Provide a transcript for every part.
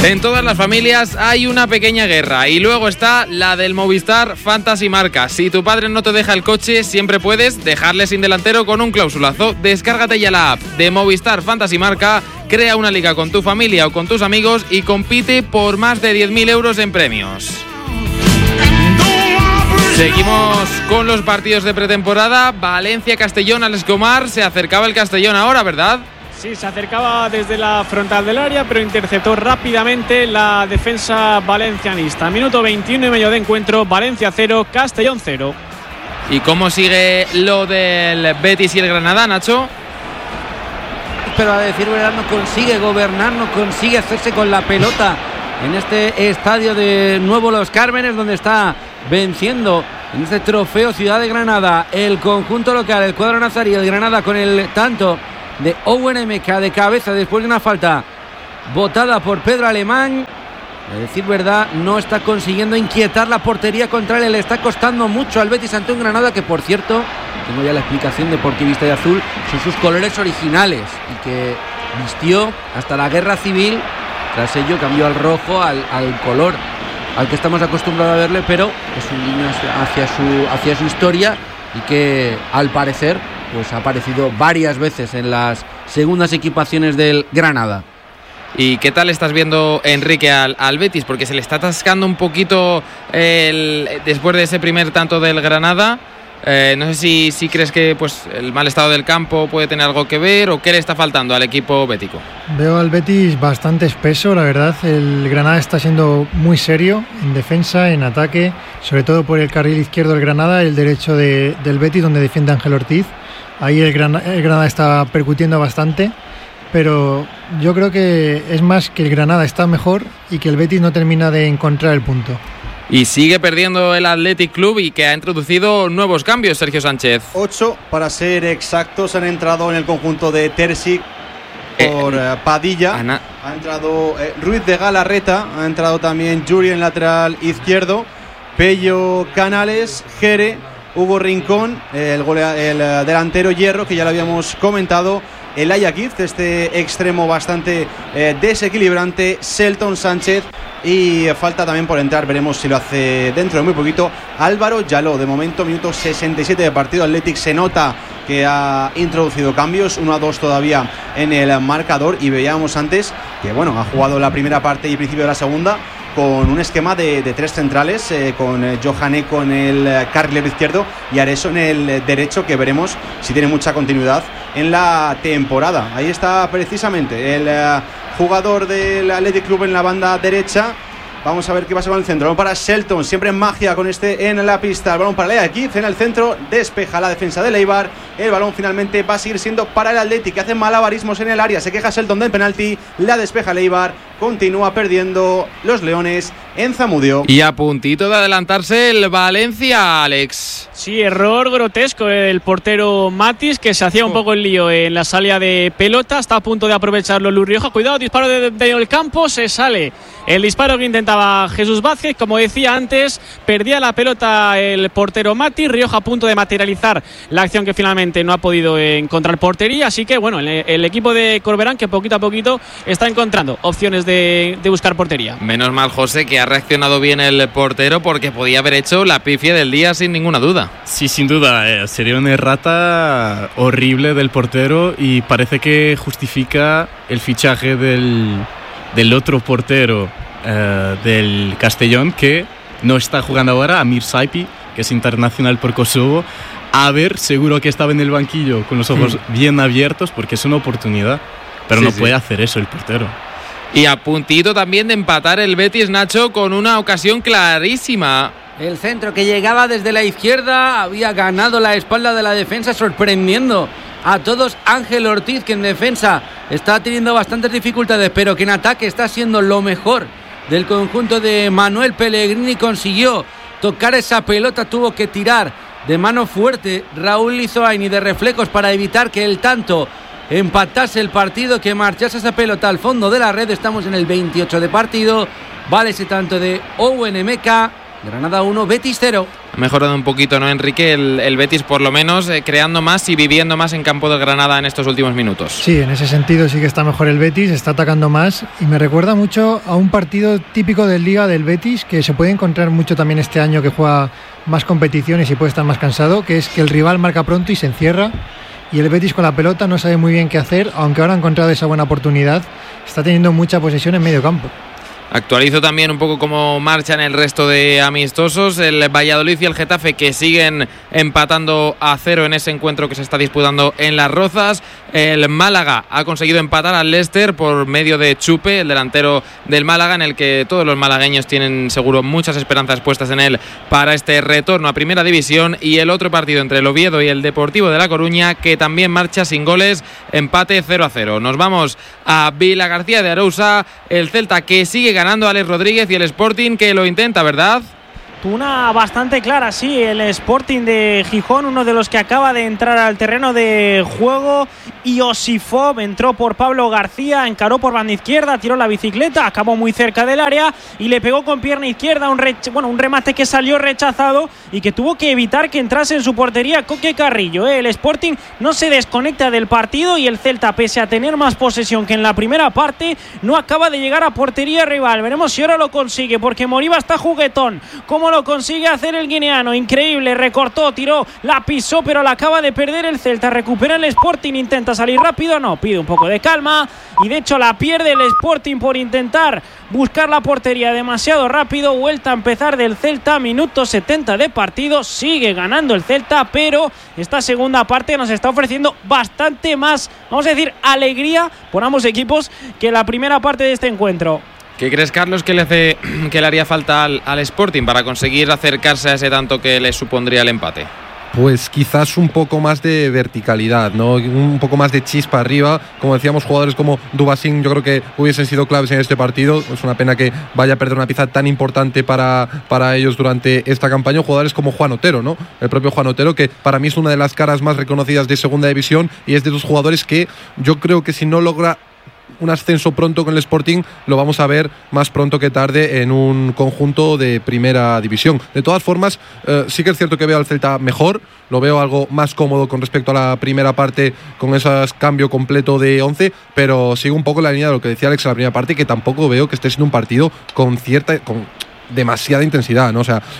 En todas las familias hay una pequeña guerra y luego está la del Movistar Fantasy Marca. Si tu padre no te deja el coche, siempre puedes dejarle sin delantero con un clausulazo. Descárgate ya la app de Movistar Fantasy Marca, crea una liga con tu familia o con tus amigos y compite por más de 10.000 euros en premios. Seguimos con los partidos de pretemporada. Valencia-Castellón, Alex Comar. Se acercaba el Castellón ahora, ¿verdad? Sí, se acercaba desde la frontal del área, pero interceptó rápidamente la defensa valencianista. Minuto 21 y medio de encuentro, Valencia 0, Castellón 0. ¿Y cómo sigue lo del Betis y el Granada, Nacho? Pero a decir verdad, no consigue gobernar, no consigue hacerse con la pelota en este estadio de Nuevo Los Cármenes, donde está venciendo en este trofeo Ciudad de Granada el conjunto local, el cuadro nazarí, el Granada, con el tanto de Owen MK de cabeza después de una falta botada por Pedro Alemán. A decir verdad, no está consiguiendo inquietar la portería contraria, le está costando mucho al Betis ante un Granada que, por cierto, tengo ya la explicación deportivista de azul, son sus colores originales y que vistió hasta la guerra civil. Tras ello cambió al rojo, al color al que estamos acostumbrados a verle, pero es un guiño hacia su historia y que al parecer pues ha aparecido varias veces en las segundas equipaciones del Granada. ¿Y qué tal estás viendo, Enrique, al Betis? Porque se le está atascando un poquito después de ese primer tanto del Granada. No sé si crees que pues el mal estado del campo puede tener algo que ver o qué le está faltando al equipo bético. Veo al Betis bastante espeso, la verdad. El Granada está siendo muy serio en defensa, en ataque, sobre todo por el carril izquierdo del Granada, el derecho del Betis, donde defiende Ángel Ortiz. Ahí el Granada está percutiendo bastante, pero yo creo que es más que el Granada está mejor y que el Betis no termina de encontrar el punto. Y sigue perdiendo el Athletic Club y que ha introducido nuevos cambios, Sergio Sánchez. 8, para ser exactos, han entrado en el conjunto de Terzic por Padilla. Ha entrado Ruiz de Galarreta, ha entrado también Yuri en lateral izquierdo, Pello Canales, Jere, Hugo Rincón, el delantero Hierro, que ya lo habíamos comentado, el Ayaquiz, este extremo bastante desequilibrante, Selton Sánchez, y falta también por entrar, veremos si lo hace dentro de muy poquito, Álvaro Yaló. De momento, minuto 67 de partido, Athletic se nota que ha introducido cambios, 1-2 todavía en el marcador, y veíamos antes que bueno, ha jugado la primera parte y principio de la segunda con un esquema de 3 centrales, con Johaneko en el carrilero izquierdo y Areso en el derecho, que veremos si tiene mucha continuidad en la temporada. Ahí está precisamente el jugador del Athletic Club en la banda derecha. Vamos a ver qué pasa con el centro. Balón para Selton, siempre en magia con este en la pista. El balón para Leaquiz en el centro, despeja la defensa de Eibar. El balón finalmente va a seguir siendo para el Athletic, que hace malabarismos en el área. Se queja Selton del penalti, la despeja Eibar. Continúa perdiendo los Leones en Zamudio. Y a puntito de adelantarse el Valencia, Alex. Sí, error grotesco el portero Matis, que se hacía un poco el lío en la salida de pelota. Está a punto de aprovecharlo Luis Rioja. Cuidado, disparo del campo, se sale el disparo que intentaba Jesús Vázquez. Como decía antes, perdía la pelota el portero Matis. Rioja a punto de materializar la acción que finalmente no ha podido encontrar portería. Así que bueno, el equipo de Corberán, que poquito a poquito está encontrando opciones de buscar portería. Menos mal, José, que ha reaccionado bien el portero, porque podía haber hecho la pifia del día sin ninguna duda. Sí, sin duda, sería una errata horrible del portero y parece que justifica el fichaje del otro portero del Castellón, que no está jugando ahora, Amir Saipi, que es internacional por Kosovo. A ver, seguro que estaba en el banquillo con los ojos bien abiertos, porque es una oportunidad, pero no puede hacer eso el portero. Y a puntito también de empatar el Betis, Nacho, con una ocasión clarísima. El centro que llegaba desde la izquierda había ganado la espalda de la defensa, sorprendiendo a todos. Ángel Ortiz, que en defensa está teniendo bastantes dificultades, pero que en ataque está siendo lo mejor del conjunto de Manuel Pellegrini. Consiguió tocar esa pelota, tuvo que tirar de mano fuerte Raúl Lizoaini de reflejos para evitar que el tanto empatase el partido, que marchase esa pelota al fondo de la red. Estamos en el 28 de partido, vale ese tanto de Owen MK, Granada 1, Betis 0. Ha mejorado un poquito, ¿no, Enrique? El Betis, por lo menos, creando más y viviendo más en campo del Granada en estos últimos minutos. Sí, en ese sentido sí que está mejor el Betis, está atacando más y me recuerda mucho a un partido típico del Liga del Betis, que se puede encontrar mucho también este año, que juega más competiciones y puede estar más cansado, que es que el rival marca pronto y se encierra, y el Betis con la pelota no sabe muy bien qué hacer, aunque ahora ha encontrado esa buena oportunidad, está teniendo mucha posesión en medio campo. Actualizo también un poco cómo marchan el resto de amistosos. El Valladolid y el Getafe, que siguen empatando a 0 en ese encuentro que se está disputando en Las Rozas. El Málaga ha conseguido empatar al Leicester por medio de Chupe, el delantero del Málaga, en el que todos los malagueños tienen seguro muchas esperanzas puestas en él para este retorno a Primera División. Y el otro partido entre el Oviedo y el Deportivo de La Coruña, que también marcha sin goles, empate 0-0. Nos vamos a Vilagarcía de Arousa, el Celta, que sigue ganando a Alex Rodríguez, y el Sporting, que lo intenta, ¿verdad? Una bastante clara, sí, el Sporting de Gijón, uno de los que acaba de entrar al terreno de juego. Iosifov entró por Pablo García, encaró por banda izquierda, tiró la bicicleta, acabó muy cerca del área y le pegó con pierna izquierda un remate que salió rechazado y que tuvo que evitar que entrase en su portería Coque Carrillo. El Sporting no se desconecta del partido y el Celta, pese a tener más posesión que en la primera parte, no acaba de llegar a portería rival. Veremos si ahora lo consigue, porque Moriba está juguetón. ¿Cómo lo consigue hacer el guineano? Increíble, recortó, tiró, la pisó, pero la acaba de perder el Celta. Recupera el Sporting, intenta salir rápido, no, pide un poco de calma y de hecho la pierde el Sporting por intentar buscar la portería demasiado rápido. Vuelta a empezar del Celta, minuto 70 de partido, sigue ganando el Celta, pero esta segunda parte nos está ofreciendo bastante más, vamos a decir, alegría por ambos equipos que la primera parte de este encuentro. ¿Qué crees, Carlos, que le haría falta al Sporting para conseguir acercarse a ese tanto que le supondría el empate? Pues quizás un poco más de verticalidad, ¿no? Un poco más de chispa arriba. Como decíamos, jugadores como Dubasín yo creo que hubiesen sido claves en este partido. Es una pena que vaya a perder una pieza tan importante para ellos durante esta campaña. Jugadores como Juan Otero, ¿no? El propio Juan Otero, que para mí es una de las caras más reconocidas de Segunda División y es de esos jugadores que yo creo que si no logra un ascenso pronto con el Sporting, lo vamos a ver más pronto que tarde en un conjunto de Primera División. De todas formas, sí que es cierto que veo al Celta mejor, lo veo algo más cómodo con respecto a la primera parte, con ese cambio completo de 11, pero sigo un poco la línea de lo que decía Alex en la primera parte, que tampoco veo que esté siendo un partido con demasiada intensidad, ¿no? O sea,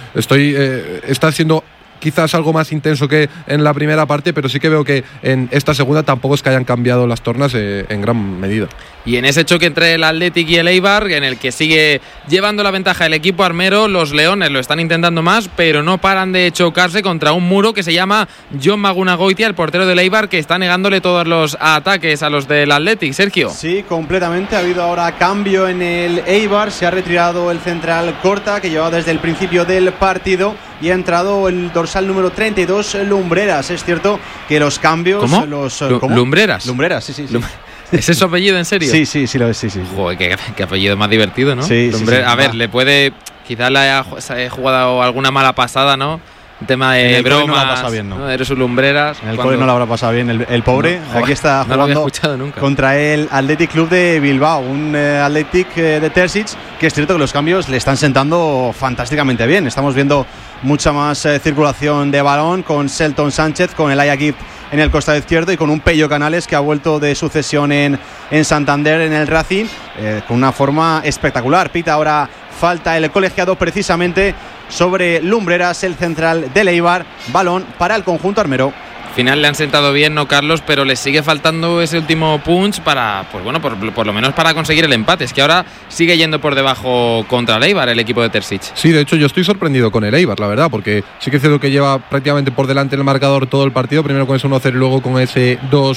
está siendo quizás algo más intenso que en la primera parte, pero sí que veo que en esta segunda tampoco es que hayan cambiado las tornas en gran medida. Y en ese choque entre el Athletic y el Eibar, en el que sigue llevando la ventaja el equipo armero, los leones lo están intentando más, pero no paran de chocarse contra un muro que se llama Jon Magunagoitia, el portero del Eibar, que está negándole todos los ataques a los del Athletic. Sergio. Sí, completamente. Ha habido ahora cambio en el Eibar. Se ha retirado el central Corta, que llevaba desde el principio del partido, y ha entrado el dorsal número 32, Lumbreras. Es cierto que los cambios... ¿Cómo? ¿Cómo? ¿Lumbreras? Lumbreras, sí. ¿Es ese su apellido, en serio? Sí, lo es, sí. Joder, qué apellido más divertido, ¿no? Sí. A ver, le puede... Quizás le haya jugado alguna mala pasada, ¿no? Un tema de bromas, no lo ha pasado bien, ¿no? Eres un Lumbreras. En el cole no lo habrá pasado bien el pobre. No, aquí está no jugando nunca. Contra el Athletic Club de Bilbao, un Athletic de Terzic, que es cierto que los cambios le están sentando fantásticamente bien. Estamos viendo mucha más circulación de balón con Selton Sánchez, con el Ayakip en el costado izquierdo y con un Pello Canales que ha vuelto de sucesión en Santander, en el Racing, con una forma espectacular. Pita ahora falta el colegiado precisamente sobre Lumbreras, el central del Eibar. Balón para el conjunto armero. Al final le han sentado bien, ¿no, Carlos? Pero le sigue faltando ese último punch para, pues bueno, por lo menos para conseguir el empate. Es que ahora sigue yendo por debajo contra el Eibar, el equipo de Terzic. Sí, de hecho yo estoy sorprendido con el Eibar, la verdad, porque sí que es cierto que lleva prácticamente por delante el marcador todo el partido, primero con ese 1-0 y luego con ese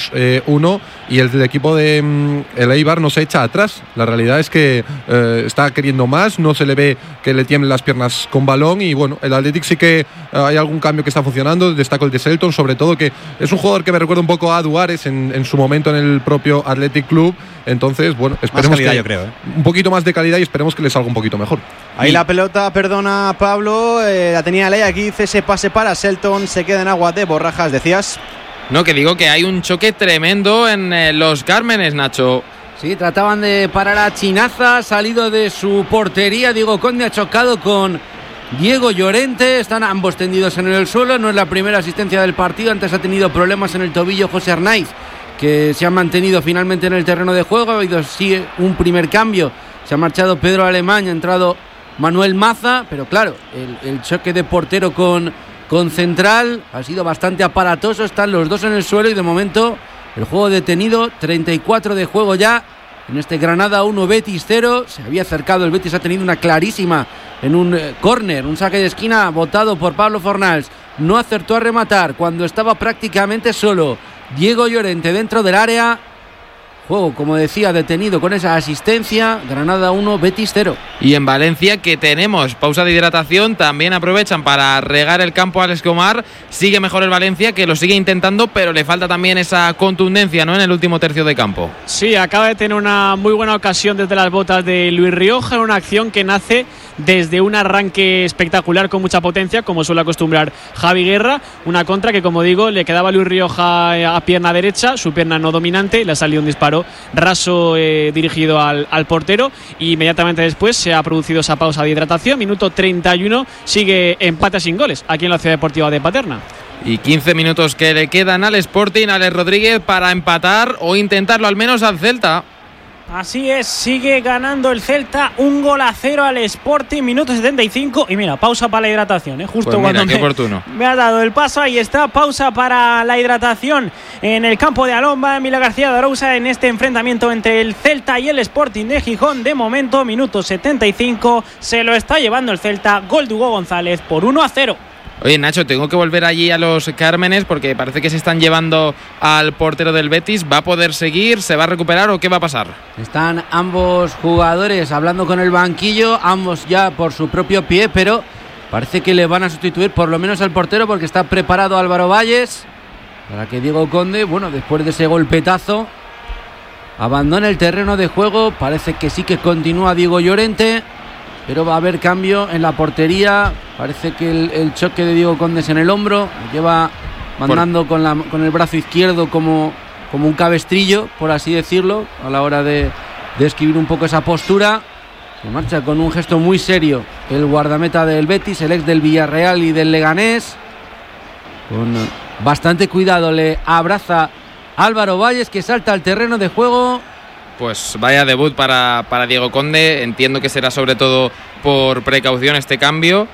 2-1, y el equipo de el Eibar no se echa atrás. La realidad es que está queriendo más, no se le ve que le tiemblen las piernas con balón, y bueno, el Athletic sí que hay algún cambio que está funcionando. Destaco el de Selton, sobre todo, que es un jugador que me recuerda un poco a Duárez en su momento en el propio Athletic Club. Entonces, bueno, esperemos calidad, que yo creo, un poquito más de calidad, y esperemos que le salga un poquito mejor. Ahí la pelota, perdona Pablo, la tenía Ley aquí, ese pase para Selton, se queda en agua de Borrajas, decías. No, que digo que hay un choque tremendo en los Cármenes, Nacho. Sí, trataban de parar a Chinaza, salido de su portería. Diego Conde ha chocado con Diego Llorente. Están ambos tendidos en el suelo. No es la primera asistencia del partido. Antes ha tenido problemas en el tobillo José Arnaiz, que se han mantenido finalmente en el terreno de juego. Ha habido sí un primer cambio. Se ha marchado Pedro Alemán, ha entrado Manuel Maza, pero claro, el choque de portero con Central ha sido bastante aparatoso. Están los dos en el suelo y de momento el juego detenido. 34 de juego ya en este Granada 1, Betis 0. Se había acercado el Betis, ha tenido una clarísima en un córner, un saque de esquina botado por Pablo Fornals. No acertó a rematar cuando estaba prácticamente solo Diego Llorente dentro del área. Juego, como decía, detenido con esa asistencia. Granada 1, Betis 0. Y en Valencia, que tenemos pausa de hidratación, también aprovechan para regar el campo a Alex Gomar. Sigue mejor el Valencia, que lo sigue intentando, pero le falta también esa contundencia, ¿no?, en el último tercio de campo. Sí, acaba de tener una muy buena ocasión desde las botas de Luis Rioja, una acción que nace desde un arranque espectacular con mucha potencia, como suele acostumbrar Javi Guerra. Una contra que, como digo, le quedaba a Luis Rioja a pierna derecha, su pierna no dominante, le ha salido un disparo raso dirigido al portero, y inmediatamente después se ha producido esa pausa de hidratación. Minuto 31, sigue empate sin goles aquí en la Ciudad Deportiva de Paterna. Y 15 minutos que le quedan al Sporting, Alex Rodríguez, para empatar o intentarlo al menos al Celta. Así es, sigue ganando el Celta 1-0 al Sporting, minuto 75. Y mira, pausa para la hidratación, justo pues mira, cuando me ha dado el paso. Ahí está, pausa para la hidratación en el campo de Alomba. Mila García de Arousa en este enfrentamiento entre el Celta y el Sporting de Gijón. De momento, minuto 75, se lo está llevando el Celta. Gol de Hugo González por 1-0. Oye, Nacho, tengo que volver allí a los Cármenes porque parece que se están llevando al portero del Betis. ¿Va a poder seguir? ¿Se va a recuperar o qué va a pasar? Están ambos jugadores hablando con el banquillo, ambos ya por su propio pie, pero parece que le van a sustituir por lo menos al portero, porque está preparado Álvaro Valles para que Diego Conde, bueno, después de ese golpetazo, abandone el terreno de juego. Parece que sí que continúa Diego Llorente, pero va a haber cambio en la portería. Parece que el choque de Diego Conde es en el hombro. Lleva mandando con el brazo izquierdo como un cabestrillo, por así decirlo, a la hora de escribir un poco esa postura. Se marcha con un gesto muy serio el guardameta del Betis, el ex del Villarreal y del Leganés. Con bastante cuidado le abraza Álvaro Valles, que salta al terreno de juego. Pues vaya debut para Diego Conde. Entiendo que será sobre todo por precaución este cambio,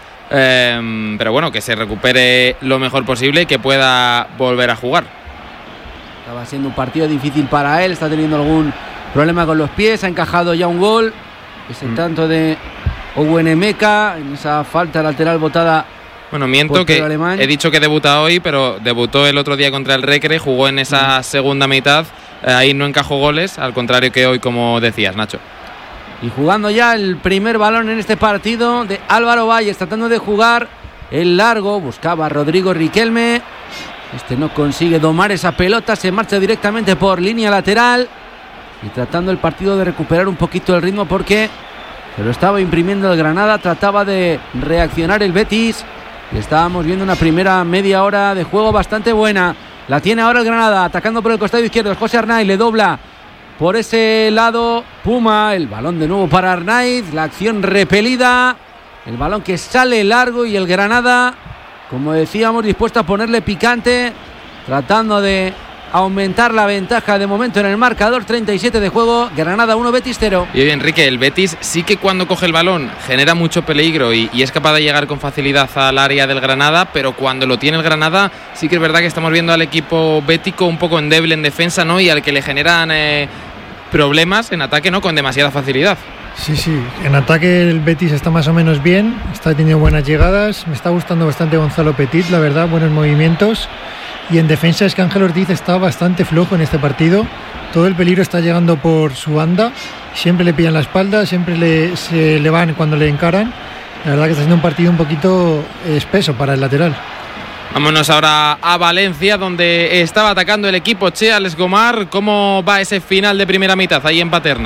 pero bueno, que se recupere lo mejor posible y que pueda volver a jugar. Estaba siendo un partido difícil para él, está teniendo algún problema con los pies, ha encajado ya un gol, ese tanto de Owen Emeka en esa falta lateral botada. Bueno, miento que alemán. He dicho que debuta hoy, pero debutó el otro día contra el Recre, jugó en esa segunda mitad, ahí no encajó goles, al contrario que hoy, como decías, Nacho. Y jugando ya el primer balón en este partido de Álvaro Valles, tratando de jugar el largo, buscaba a Rodrigo Riquelme, no consigue domar esa pelota, se marcha directamente por línea lateral y tratando el partido de recuperar un poquito el ritmo, porque se lo estaba imprimiendo el Granada, trataba de reaccionar el Betis. Y estábamos viendo una primera media hora de juego bastante buena. La tiene ahora el Granada, atacando por el costado izquierdo. José Arnaiz le dobla por ese lado Puma. El balón de nuevo para Arnaiz. La acción repelida. El balón que sale largo y el Granada, como decíamos, dispuesto a ponerle picante, tratando de aumentar la ventaja de momento en el marcador. 37 de juego, Granada 1, Betis 0. Y oye, Enrique, el Betis sí que cuando coge el balón genera mucho peligro y es capaz de llegar con facilidad al área del Granada, pero cuando lo tiene el Granada sí que es verdad que estamos viendo al equipo bético un poco endeble en defensa, ¿no? Y al que le generan problemas en ataque, ¿no?, con demasiada facilidad. Sí, en ataque el Betis está más o menos bien, está teniendo buenas llegadas, me está gustando bastante Gonzalo Petit, la verdad, buenos movimientos. Y en defensa es que Ángel Ortiz está bastante flojo en este partido. Todo el peligro está llegando por su banda. Siempre le pillan la espalda, siempre se le van cuando le encaran. La verdad que está siendo un partido un poquito espeso para el lateral. Vámonos ahora a Valencia, donde estaba atacando el equipo Che, Alex Gomar. ¿Cómo va ese final de primera mitad ahí en Paterna?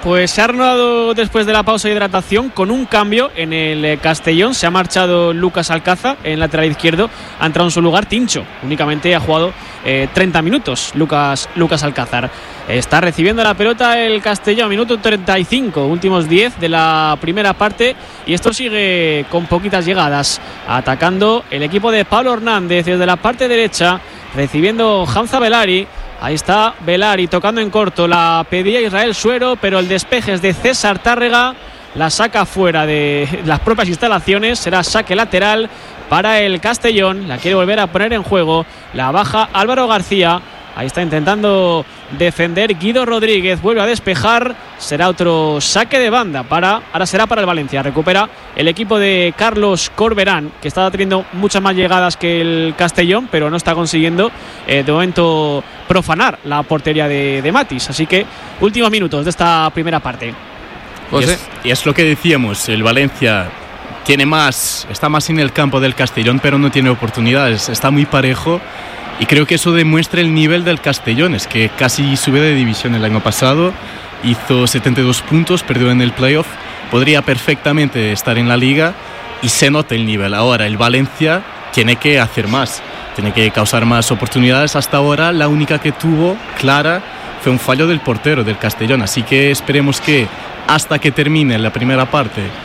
Pues se ha reanudado después de la pausa de hidratación con un cambio en el Castellón. Se ha marchado Lucas Alcázar en lateral izquierdo. Ha entrado en su lugar Tincho. Únicamente ha jugado 30 minutos Lucas Alcázar. Está recibiendo la pelota el Castellón. Minuto 35, últimos 10 de la primera parte. Y esto sigue con poquitas llegadas. Atacando el equipo de Pablo Hernández desde la parte derecha. Recibiendo Hamza Belari. Ahí está Belari tocando en corto. La pedía Israel Suero, pero el despeje es de César Tárrega. La saca fuera de las propias instalaciones. Será saque lateral para el Castellón. La quiere volver a poner en juego. La baja Álvaro García. Ahí está intentando defender Guido Rodríguez. Vuelve a despejar. Será otro saque de banda. Ahora será para el Valencia. Recupera el equipo de Carlos Corberán, que está teniendo muchas más llegadas que el Castellón, pero no está consiguiendo de momento profanar la portería de Matis. Así que últimos minutos de esta primera parte. Y es lo que decíamos. El Valencia está más en el campo del Castellón, pero no tiene oportunidades. Está muy parejo. Y creo que eso demuestra el nivel del Castellón. Es que casi sube de división el año pasado. Hizo 72 puntos, perdió en el playoff. Podría perfectamente estar en la liga y se nota el nivel. Ahora el Valencia tiene que hacer más. Tiene que causar más oportunidades. Hasta ahora la única que tuvo clara fue un fallo del portero del Castellón. Así que esperemos que hasta que termine la primera parte